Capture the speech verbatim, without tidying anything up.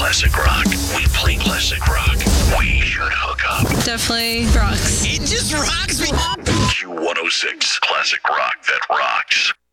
classic rock. We play classic rock. We should hook up. Definitely rocks. It just rocks me. Q one oh six, classic rock that rocks.